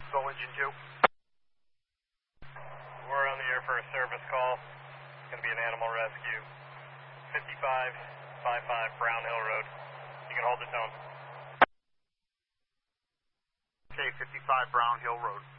Soul Engine 2. We're on the air for a service call. It's going to be an animal rescue. 5555 Brown Hill Road. You can hold the tone. Okay, 55 Brown Hill Road.